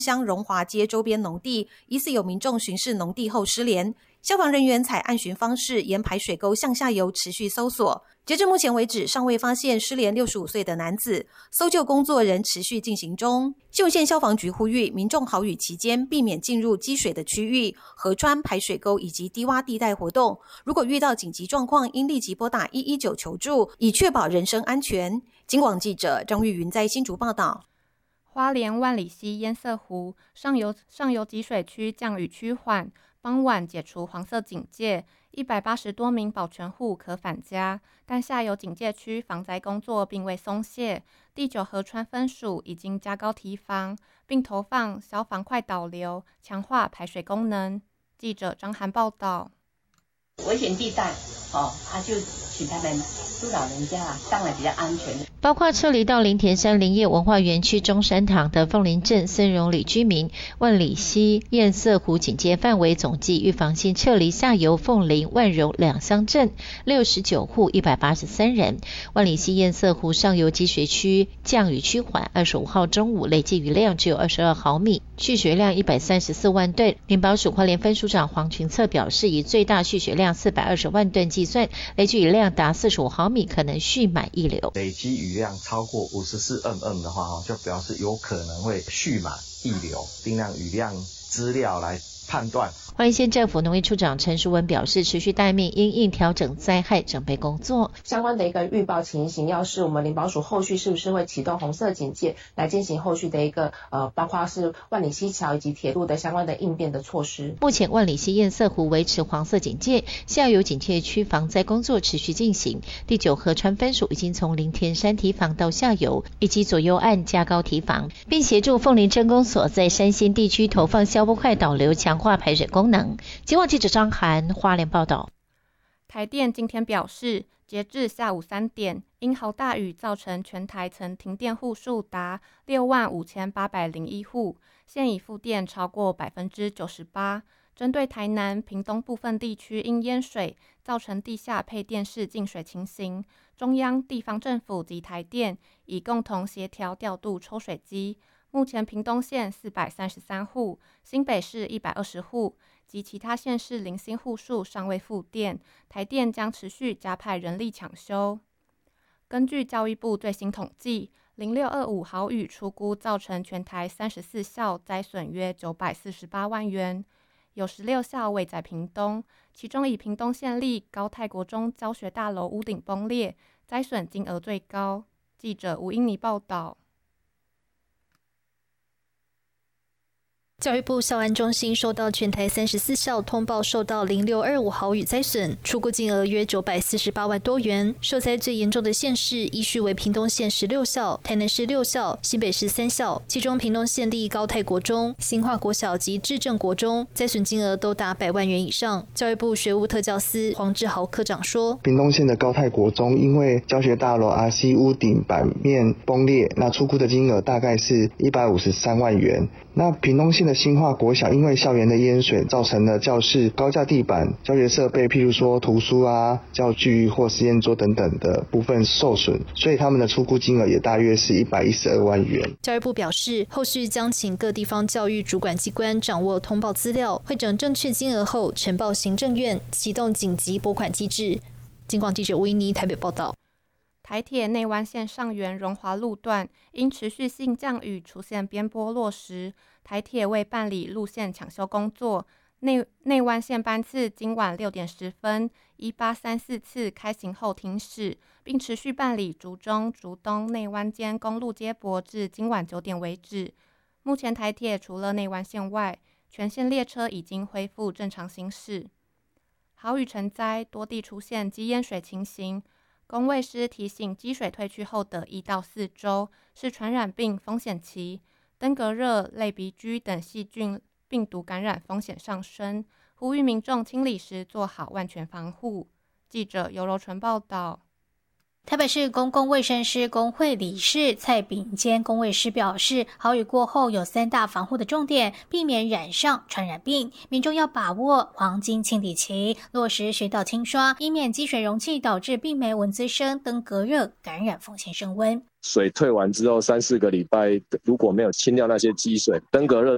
乡荣华街周边农地，疑似有民众巡视农地后失联。消防人员采岸巡方式沿排水沟向下游持续搜索，截至目前为止，尚未发现失联65岁的男子，搜救工作仍持续进行中。秀县消防局呼吁民众豪雨期间避免进入积水的区域、河川排水沟以及低洼地带活动。如果遇到紧急状况，应立即拨打119求助，以确保人身安全。警广记者张玉云在新竹报道。 花莲万里溪堰塞湖上游集水区降雨趋缓，傍晚解除黄色警戒，180多名保全户可返家，但下游警戒区防灾工作并未松懈。第9河川分署已经加高堤防，并投放消防快导流，强化排水功能。记者张涵报道。 危险地带，就请他们督导人家上来比较安全。 包括撤离到林田山林业文化园区中山堂的凤林镇森荣里居民，万里溪堰塞湖警戒范围总计预防性撤离下游凤林、万荣两乡镇69户183人。万里溪堰塞湖上游积水区降雨趋缓，25号中午累计雨量只有22毫米，蓄水量134万吨。林保署花莲分署长黄群策表示，以最大蓄水量420万吨计算，累计雨量达45毫米，可能蓄满溢流。 累积雨量超过54mm 的话，就表示有可能会蓄满溢流，定量雨量资料来判断。 花莲县政府农业处长陈淑文表示，持续待命因应调整灾害准备工作。 相关的一个预报情形，要是我们林保署后续是不是会启动红色警戒，来进行后续的一个包括是万里溪桥以及铁路的相关的应变的措施。 目前万里溪堰塞湖维持黄色警戒，下游警戒区防灾工作持续进行。第9河川分署已经从林田山堤防到下游以及左右岸加高堤防，并协助凤林镇公所在山线地区投放消波块导流，强化排水功能。警广记者张涵花莲报道。 台电今天表示，截至下午3点，因豪大雨造成全台曾停电户数达65801户，现已复电超过98%。针对台南、屏东部分地区因淹水造成地下配电室进水情形，中央、地方政府及台电已共同协调调度抽水机。目前屏东县433户，新北市120户及其他县市零星户数尚未复电，台电将持续加派人力抢修。根据教育部最新统计，0625豪雨初估造成全台34校灾损约948万元，有16校位在屏东，其中以屏东县立高泰国中教学大楼屋顶崩裂，灾损金额最高。记者吴英妮报道。 教育部校安中心收到全台34校通报受到0625豪雨灾损，初估金额约948万多元。受灾最严重的县市依序为屏东县16校、台南市6校、新北市3校，其中屏东县立高泰国中、新化国小及志正国中灾损金额都达100万元以上。教育部学务特教司黄志豪科长说， 屏东县的高泰国中因为教学大楼 RC 屋顶板面崩裂，那初估的金额大概是153万元。那屏东县的新化国小因为校园的淹水，造成了教室高架地板、教学设备，譬如说图书啊、教具或实验桌等等的部分受损，所以他们的初估金额也大约是112万元。 教育部表示，后续将请各地方教育主管机关掌握通报资料，汇整正确金额后呈报行政院，启动紧急拨款机制。警广记者吴依妮台北报道。 台铁内湾线上元荣华路段因持续性降雨出现边坡落石，台铁为办理路线抢修工作，内湾线班次今晚6点10分1834次开行后停驶，并持续办理竹中、竹东、内湾间公路接驳至今晚9点为止。目前台铁除了内湾线外，全线列车已经恢复正常行驶。豪雨成灾，多地出现积淹水情形。公卫师提醒，积水退去后的1到4周是传染病风险期，登革热、类鼻疽等细菌病毒感染风险上升，呼吁民众清理时做好万全防护。记者尤柔纯报道。 台北市公共卫生师工会理事蔡炳坚公卫师表示，豪雨过后有3大防护的重点，避免染上传染病，民众要把握黄金清理期，落实水道清刷，以免积水容器导致病媒蚊滋生、登革热感染风险升温。 水退完之后3-4个礼拜，如果没有清掉那些积水，登革热